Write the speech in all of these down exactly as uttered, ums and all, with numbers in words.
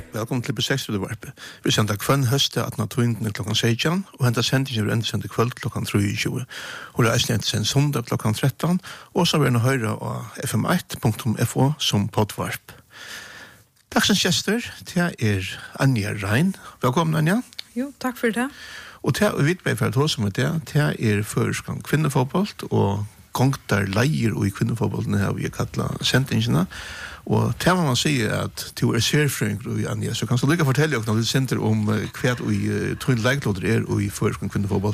Velkommen til Besextudvarpe. Vi sender kvann høste at naturintene klokken seksten, og hentet sendingen er enda sendt kveld klokken treogtjúgu. Hun er eisende sendt sondag klokken tretton, og så vil vi høre av f m ett punktum f o som poddvarp. Dagsens gjester, det er Anja Rein. Velkommen, Anja. Jo, takk for det. Og det er vidt for at hos med det, det er førskan kvinnefotboll, og gongtar leier og i kvinnefotbollen har vi kallet sendingene. Og til man sier at du er særfrøynger, Anja, så kan du lykke fortelle oss noe senter om hva du i trøyne leiklåter er og i førskan kvinnefotboll?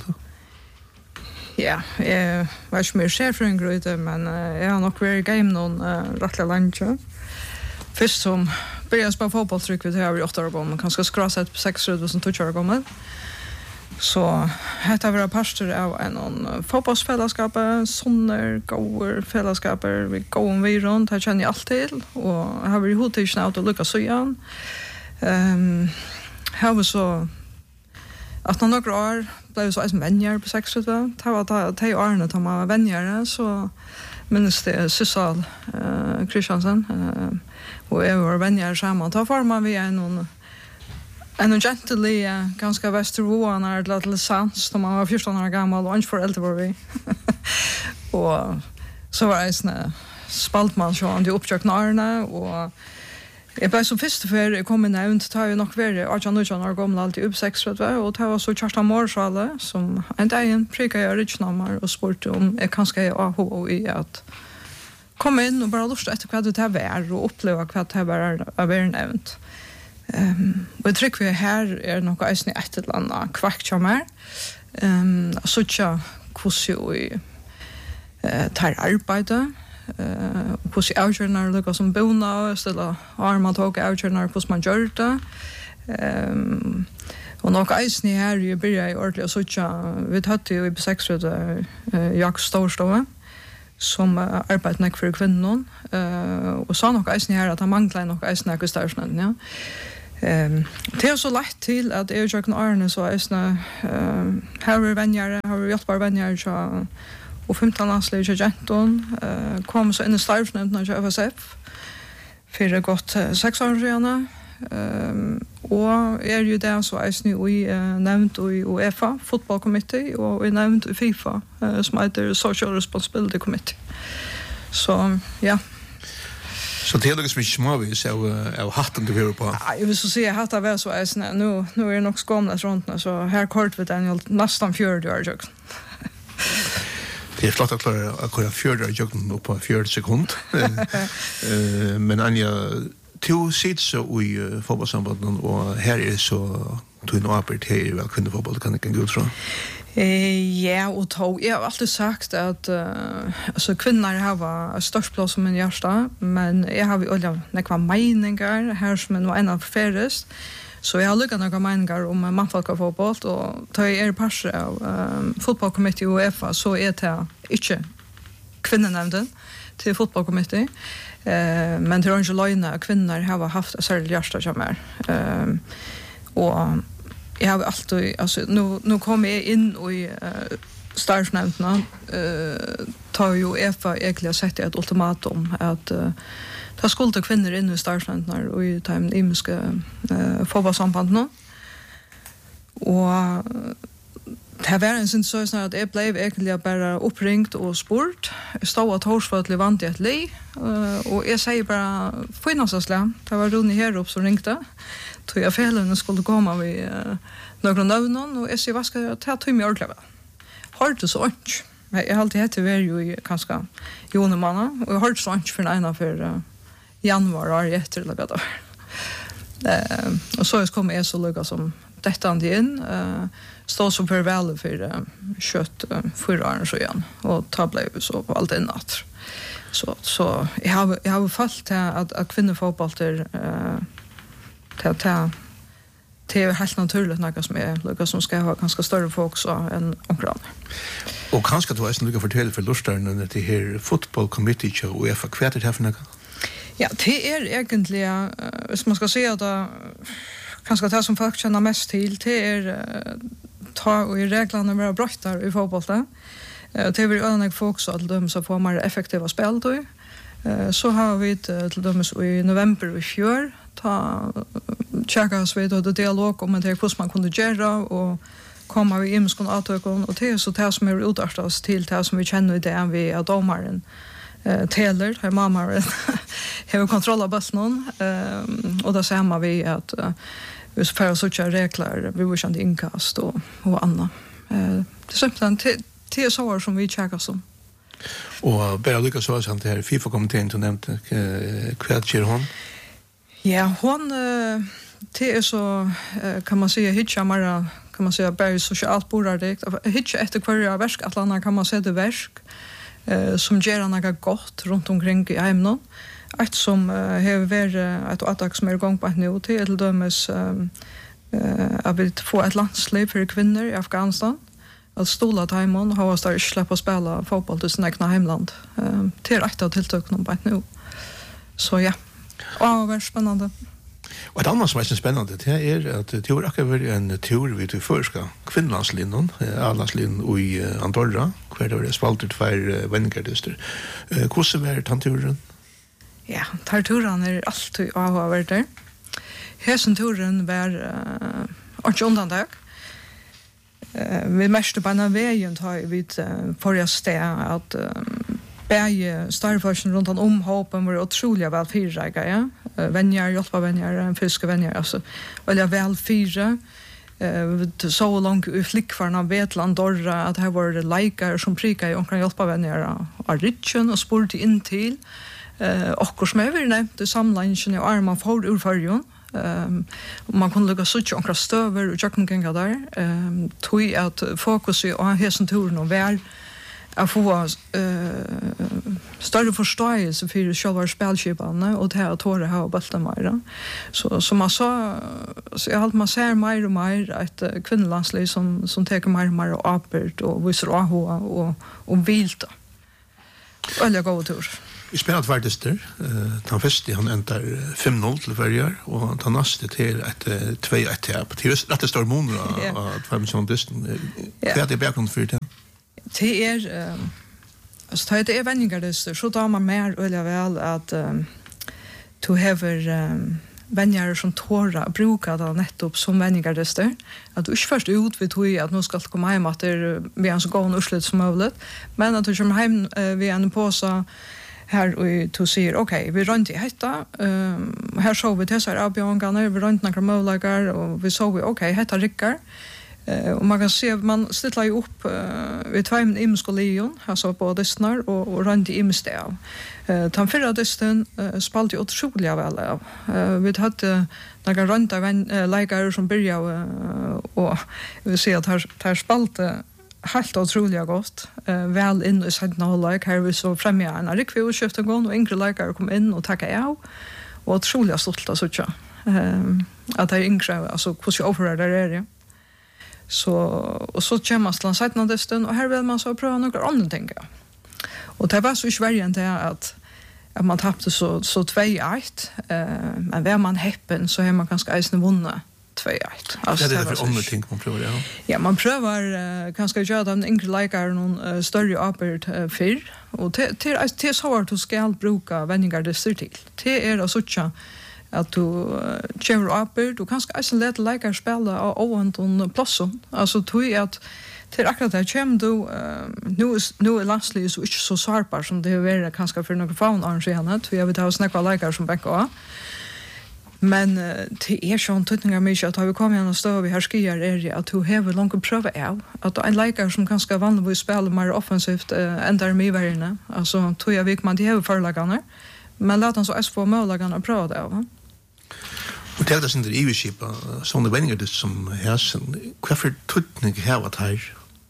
Ja, jeg var ikke mer særfrøynger i det, men jeg har nok vært i game noen uh, rettelig langt. Først som begynner å spille fotballtrykk, vi har i åtte år gammel, kanskje skrasett på seks tusen år gammel. Så hetta var pastor av en fotbollsfällskap, sonner, gåer fällskaper, vi går vi runt, här känner jag allt till och har vi hotat out och Lucas så igen. Ehm här var så att några år blev så som vänner på sex ut va. Det var att ta Arne ta man vänner så minns det Susanne eh Christiansen eh och jag var vänner samman. Ta forman vi en någon En och gently uh, ganska västervåan är ett litet sans då man var fjorton år gammal och inte förälder var vi. Och så var det såna spaltman så han det uppkökna Arne och jag blev så först för jag kom in och tar ju nog vara arton år gammal alltid upp sex för det och det var så Kjartan Morsale som en dag en pricka jag riksnamar och sport om jag kanske är A H i att komma in och bara lust efter vad det här är och uppleva vad det här är är nämnt. Ehm och jag tycker vi här är nog äsni ett eller annat kvackchammar. Ehm så tjå hur vi eh tar arbete eh hur vi outjournar lukar som bona ställa armar tog outjournar hur man gör det. Ehm och nog äsni här ju börjar i ordentligt så tjå vi hade ju i besexröda eh jag storstova som uh, arbeider for kvinnor eh uh, och så nog äsni här att han manglar nog äsni något stationen ja. Ehm det är så lätt till att jag jag kan Arne så äsna ehm har vi vänner har vi gjort bara vänner så och femton landslag jag genton eh kom så in i starten när jag var F F för det gått sex år sedan ehm och är ju där så äsni vi uh, nämnt i UEFA football committee och vi nämnt i FIFA uh, som heter social responsibility committee. Så ja. Så det är något som inte småvis av, av hatten du vill på? Ja, jag vill så säga att det var så att nu, nu är det nog skomna runt så här kort vid Daniel nästan fjörde år jag. Det är flott att klara att kunna fjörde år jag på fjörde sekund. Men Anja, du sitter så i fotbollssambandet och här är så du är uppåt här väl kunde fotboll kan inte gå från. Eh ja, och då jag har alltid sagt att uh, alltså kvinnor har störst plats som en hjärta, men jag har ju alla några meningar här som en en av färrest. Så jag har lyckats några meningar om manfolk och fotboll och då är det passar av um, fotbollskommittén och UEFA så är det inte kvinnonämnden till fotbollskommittén. Eh men det är inte löjna kvinnor har haft ett särskilt hjärta som är. Ehm och jag har alltid alltså nu nu kommer jag in och i uh, starsnämnderna eh tar ju UEFA egentligen sett ett ultimatum att uh, ta skulda kvinnor in i starsnämnderna och i time imska uh, fotbollssambanden och det var en sån så snart att det blev egentligen bara uppringt och sport stod att Horsfall vant ett lei och jag säger bara finnas slam det var Ronny här upp som ringde tror jag fällen skulle komma vi uh, några navn och jag ser vad ska jag ta till mig ordentligt. Har du så inte? Jag har alltid heter väl ju kanske Jonemanna och jag har så inte för en för uh, januari efter eller vad det var. Eh och så kommer jag så lugga som detta in eh står så för väl för uh, kött uh, förra året så igen och ta blev så på allt en natt. Så så jag har jag har fallit att att kvinnofotboll till eh ta ta det är helt naturligt något som är lika som ska ha ganska större fokus än omkring. Och kanske du har lika fortälla för lustarna att det här football committee show och UEFA kvartet här för något? Ja, det är egentligen uh, man ska säga att kanske det som folk känner mest till det är uh, ta och i reglerna vara brottar i fotbollen. Uh, det vill ju fokus att de så får mer effektiva spel då. Uh, så har vi till dömes i november i fjör ta tjekkas vid och det dialog om det hur man kunde göra och komma vi in skon avtökon och det är så det som är utartas till det som vi känner i det vi är domaren eh Taylor här mamma har kontroll av bussen eh och då säger vi att uh, vi får så tjocka regler vi vill inte inkast och och annat. Eh det är simpelt till till så som vi checkar som. Och bara lycka så att det här FIFA-kommittén som nämnde kvart ger hon. Ja, hon det är så kan man säga hitcha mera kan man säga bara socialt borardigt. Hitcha efter kvar verk att landa kan man säga det verk eh som ger något gott runt omkring i hemmen. Ett som har varit ett attack som är igång på nu till dömes eh att vi får ett landsliv för kvinnor i Afghanistan. Att stola timon har var starkt släppa att spela fotboll i sina egna hemland. Eh till rätt att tilltök någon på nu. Så ja. Ja, det är spännande. Och ett annat som är spännande det är att det har akkurat en tur vid det förska kvinnlandslinjen, allandslinjen i Andorra, kvar det är spaltet för vängardister. Hur ser det den turen? Ja, tar turen är alltid avhåvert där. Häsen turen var uh, inte undantag. Uh, vi märkte på en vägen tar vi uh, förra steg att uh, bäge starforsen runt om omhoppen var otroligt väl fyrräga, ja. Uh, vänjar, hjälpa vänjar, en fiskevänjar, alltså väldigt väl fyra. Uh, så långt i flickvarna Vetland Dorra att här var det lejkar som prikade och kan hjälpa vänjar av ritchen och spurte in till. Uh, och som jag nämnt i samlingen och armar för ur förrjon. Um, man kunde lägga så mycket omkring stöver och jag kunde där. Um, tog att fokus i och hästen turen och väl att få uh, större förståelse för själva spelskiparna och det här tåret här och bulten mer. Så som man sa, så jag har man ser mer och mer ett uh, kvinnolandsliv som, som tar mer och mer och apert och visar aha och, och vilta. Väldigt god tur. Vi spelar två artister. Den första han ändrar fem noll till varje och den nästa till ett två ett här. Det är rätt stor mån att fem som disten. Vad är det bakgrund för det? Det är alltså det är vänjardister så tar man mer eller väl att to have vänjar som tåra brukar det nettopp som vänjardister. Att du inte först ut vi tog att nu ska komma hem att det vi är så gå en urslut som möjligt. Men att du kommer hem vi en påsa här och du säger okej, okay, vi runt i detta. Um, här såg vi dessa avbjörningar, vi runt några möjligheter och vi såg vi okej, okay, detta rickar. Uh, och man kan se man ställer ju upp uh, vid två imskolion, alltså på distnar och, och runt i imstäv. Uh, den förra disten uh, spalt ju otroligt väl av. Uh, vi hade några runt av uh, läkare som började uh, och vi ser att här, här spalt helt otroligt gott. Uh, väl in i sent halvlek här vi så framja en rikvi skifte gång och yngre läkare kom in och tacka av. Och otroligt stolt att så um, att det är yngre, alltså hur jag overar där är det. Så och så kommer man till sent halvlek och här vill man så pröva några andra ting. Och det var så i Sverige inte att att man tappade så så två ett uh, men var man häppen så är man ganska ensam vunna. två ett. Alltså det är för andra ting man prövar, ja. Ja, man prövar uh, kanske göra den enkla läkare någon uh, större apert uh, för och till till till så att du ska bruka vänningar det styr till. Det är så tjocka att du kör uh, apert du kanske alltså lätt läkare spela och och plasson. Alltså tror jag att till akkurat där kommer du uh, nu nu är landslivet så inte så sarpar som det är väl kanske för några faun arrangerat. Vi har vi har snackat läkare som bäckar. Men uh, det är sån tutningar mycket att har vi kommit en stå vi här skier är det att du har långt pröva av att en läkare som ganska vanligtvis spelar mer offensivt uh, än där med värna. Alltså tror jag vi man det har förlagarna. Men låt oss så få möjligheterna pröva det av. Och det är inte i V-skip sådana vänningar det som häsen. Vad för tutning har varit här?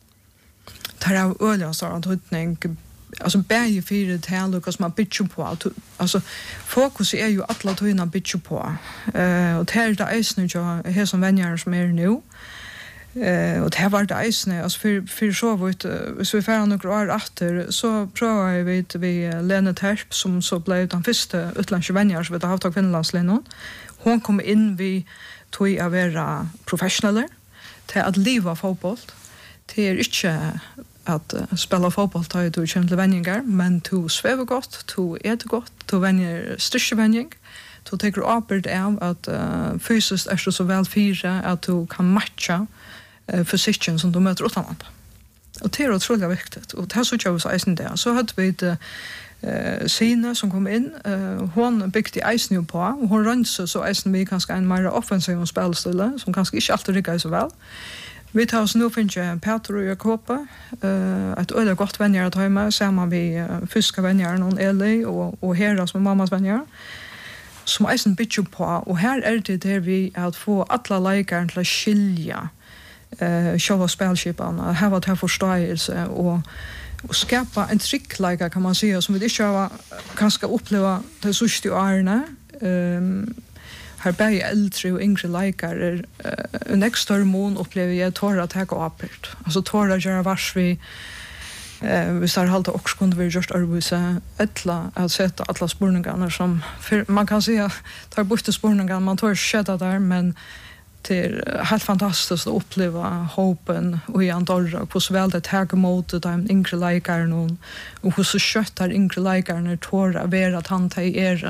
Det är öliga sådana tutning alltså bäge för det här Lucas man bitch på alltså fokus är ju alla tyna bitch på eh och det är det är nu jag har som vänner som är nu eh och det har varit isne alltså för för så vart så vi får några år efter så prövar vi vi Lena Terp som så blev den första utländska vänner som vi har haft av Finlandslinjen. Hon kom in vi tog att vara professioneller till att leva fotboll. Det är inte att uh, spela fotboll tar du känner vänningar men du svävar gott, du äter gott, du vänjer största vänning, du tar åpert av at uh, fysiskt er du så vel fire at du kan matcha uh, fysikken som du møter utenlandet. Og det er utrolig viktigt. Og det er så ikke vi så eisen det. Så hadde vi et uh, Sine som kom inn. Uh, hun bygde eisen jo på, og hun rønser så eisen vi kanskje en mer offensiv spillstille, som kanskje ikke alltid rikker så vel. Vi tar oss nå finner Peter og Jakob, uh, et øyelig godt venner til hjemme, sammen vi uh, fysiske venner, noen Eli og, og Hera som er mammas venner, som eisen bygger på, og her er det der vi at få alle leikere til å skilje uh, sjølve spillskipene, hava til forståelse og, og skapa en tryggleika, kan man si, som vi ikke har kanskje oppleva de sørste årene. Um, her bare eldre og yngre leikere er uh, en ekstra mån opplever jeg tårer at jeg går oppert. Altså tårer gjør vars vi uh, hvis det er halte også kunne vi gjort arbeidsse etla at sette alle spurningene som for, man kan si at tar bort til spurningene, man tar skjedd der, men det er helt fantastisk å oppleve håpen og i Andorra, og hvordan vel det tar mot de yngre leikerne, og hvordan kjøtt er yngre leikerne tårer å være at han tar ære.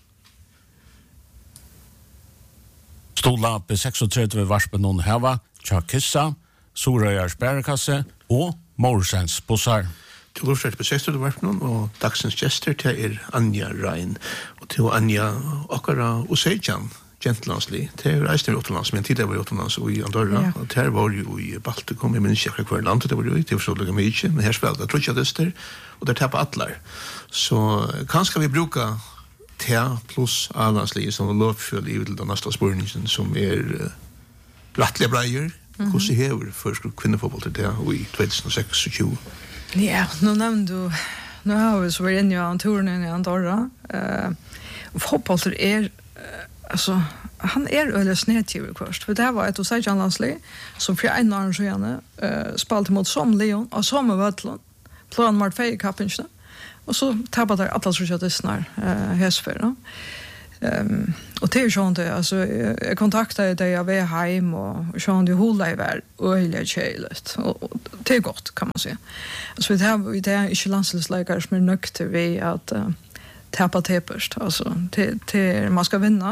Stola B treksogtretti varspen noen heva, Tja Kissa, Sorøyars bærekasse og Morsens bussar. Til Lofsrett B treksogtretti varspen noen, og dagsens gjester til er Anja Rein, og til Anja Akkara Oseijan, gentlemandslig. Det er reisende i utenlands, men tidligere var i utenlands og i Andorra, ja. Og det var jo i Baltikum, jeg minns ikke hver landet det var jo i, det var så lukket mye, men her spilte jeg trutjadister, og der tappet atler. Så kanskje vi bruker T pluss A-landslige som lovfølge i den neste spørningen som er uh, rettlige breier. Mm-hmm. Hvordan hever først kvinnefotball til det i tjuetusen seksogtjue? Ja, nå nevnte du, nå har vi så vært inne i turen i Andorra. Uh, fotball er alltså han är öle snedtjur först för det var ett Oseijan landslig som för en år sedan eh spelade mot som Leon och som Vattland plan mot Fey Cupen och så tappade där alla så att snar eh häsför ehm och det är ju inte alltså jag kontaktade dig av hem och Jean de Holley var öle chelet och det är gott kan man säga så vi har vi det är inte landslagsläkare som är nökte vi att uh, tappa tepest alltså till till man ska vinna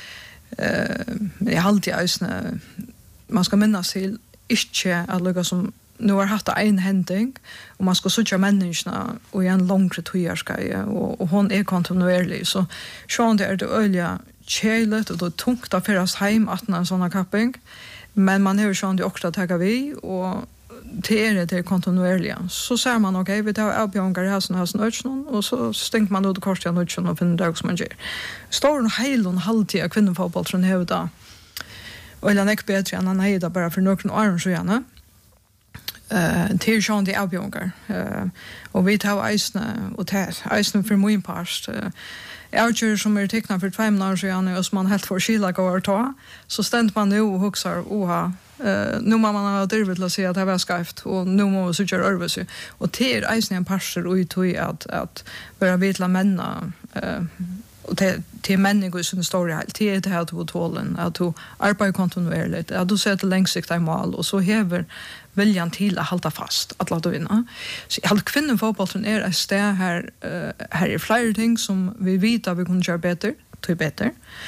eh jag har alltid ösna man ska minnas till inte att lugga som nu har haft en händing och man ska söka människorna och i en långre tujärska och, och hon är kontinuerlig så sjön det är det öliga chelet och då tungt att föras hem att en sån kapping men man har ju sjön det också att ta vi och det är det kontinuerliga. Så ser man okej, okay, vi tar avbjörngar här sån här snötsnon och så stänker man ut korset av nötsnon och finner det som man gör. Står en hel och en halvtid av kvinnofotboll från huvudda. Och eller inte bättre än han hejda bara för några år så gärna. Uh, till sjön till avbjörngar. Uh, och vi tar eisne och tar eisne för min part. Uh, Outger som är tecknad för två år sedan och som man helt får skilla går att ta. Så ständ man nu och huxar oha. Uh, nu må man ha drivit till att säga att det var skavt och nu må vi söka örvus. Och det är eisen en parser och i att, att börja vitla männa uh, och det till människor som står i allt. Det är det här att du tålen, att du arbetar kontinuerligt, att du sätter längsiktiga mål och så häver viljan till att hålla fast att låta vinna. Så allt kvinnofotbollen är ett steg här, uh, här är flera ting som vi vet att vi kan göra bättre, till bättre.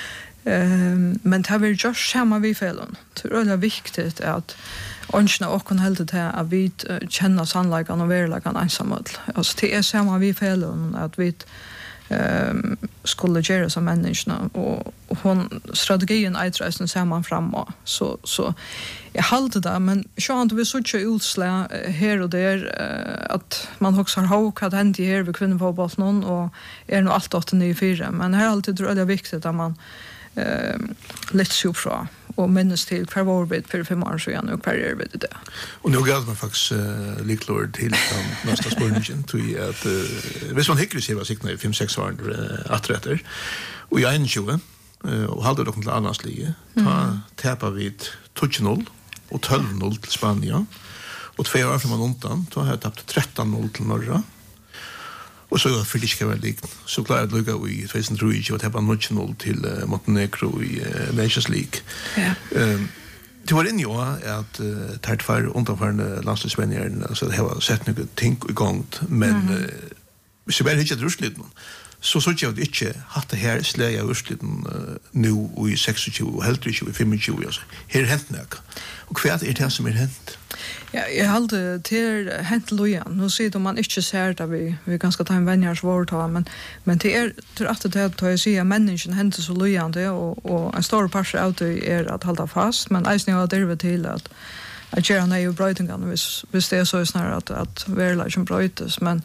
Um, men det har vi gjort samma vid fällen. Det är väldigt viktigt att åndsna och kan helt till att vi uh, känner sannläggan och verläggan ensamhet. Alltså det är samma vid fällen att vi um, skulle göra som människorna och, och hon, strategin eitreisen samman framåt. Så, så jag halte det, men så inte vi så inte utslä här och där uh, att man också har hok att hända här vid kvinnofotbollen och är nog allt åtta nio fyra. Men här är alltid det viktigt att man eh lite så fra och minns till kvar var vi för fem år sedan och kvar är vi det. Och nu går man faktiskt uh, liklord till den nästa spårningen till att uh, hvis man hickar sig var sikna i fem sex år uh, atträtter och jag är tjugo uh, och hade dock till annars lige ta täppa vid tjugo noll och tolv noll till Spanien och två år från man undan då har jag tappat tretton noll till Norra. Och så för det ska vara likt. Så klarar jag att lugga i tjugohundratre och täppa noll till uh, Montenegro i uh, Nations League. Ja. Um, det var inne ju att uh, tärt för undanförande landslagsvänner så det har sett något ting i gång men mm. uh, hvis jeg bare ikke hadde ruslet noen, så så jag det inte hatt det här släga ursliten uh, nu i tjugoseks och helt i tjugofem alltså. Här hänt något. Och vad är det som är hänt? Ja, jag hade till hänt lojan. Nu ser de man inte ser där vi vi ganska ta en vänjars vård ha men men det är till att det att jag ser människan hänt så lojande och och en stor part av det är att hålla fast men I snäva det till att att göra när ju brötingarna vis vis det är så snarare att att väl som brötes men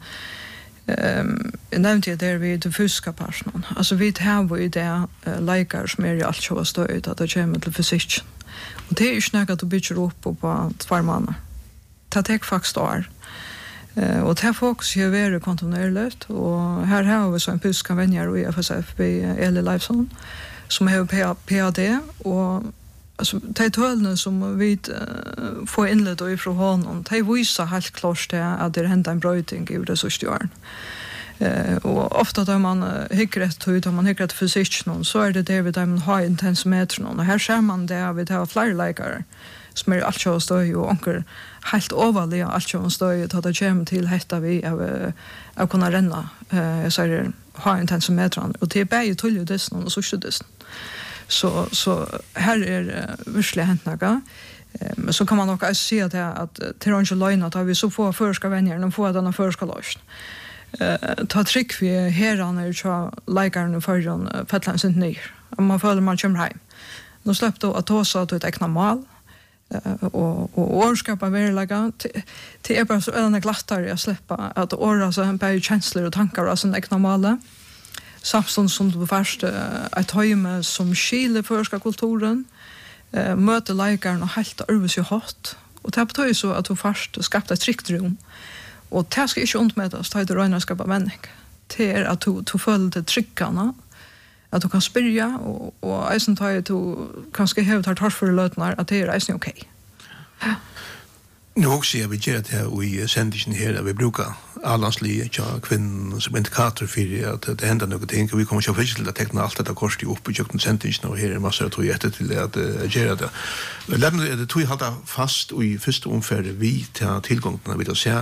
ehm jag nämnde det där vi det fuska personen. Alltså vi har ju det likar som är allt så stöd att det kommer till fysik. Och det är ju snägt att du bygger upp på två månader. Det tar faktiskt år. Uh, och det här fokus är väldigt kontinuerligt. Och här har vi så en puska vänner i F S F i Eli Lifeson som har P A D. Och alltså, det är tölna som vi uh, får inled och ifrån honom. Det visar helt klart det att det händer en bröjting i det sista åren. Uh, och ofta då man uh, hickar ett hud, om man hickar ett fysik någon, så är det det vid man har intensimeter någon. Och här ser man det att vi har flera likare som är allt så støy og onker helt overlig allt så støy at det kommer til hetta vi av av kunna renna eh så är ha intensimetern och det är bäj tullu det och så skjuter det. Så så här är verkligen hänt något. Men så kan man också se att att till och med att vi så få förska vänner och få den förska löst. Eh ta trick vi här när jag likar och för Fettlands inte ner. Om man följer man kommer hem. Nu släppte att ta så att ett ekna mål och och årskapa verkligen till är bara så en glattare att släppa att åra så en par känslor och tankar och såna normala samstund som du först att höjma som skile förska kulturen eh möta likar och helt övrigt ju hot och det betyder så att du först skapar ett tryggt rum och det ska inte ont med att det röna skapa vänner till är att du du följer det tryckarna att du kan spyrja och och isen tar ju du kanske helt har tagit för lötnar att det är isen okej. Ja. Nu också jag vill göra det här i sändningen här där vi brukar allansliga ja kvinnor som indikator för att det händer något ting och vi kommer att få till att teckna allt det kort i upp och jukt sändningen och här är massor tror jag till att göra det. Lämna det tog jag hålla fast i första omfärd vi till tillgången vi då ser